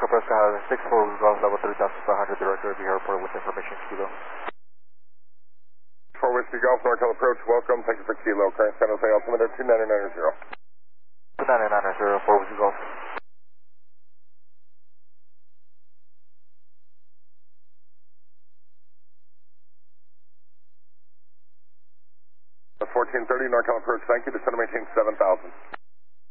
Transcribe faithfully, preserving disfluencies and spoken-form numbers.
Norco Prescott has six four Golf level three thousand five hundred, director of the airport with information Kilo. four Whiskey Golf, NorCal approach, welcome, thank you for Kilo. Current San Jose altimeter two nine nine zero. two nine nine zero, four Whiskey Golf. fourteen thirty, NorCal approach, thank you, descend to maintain seven thousand.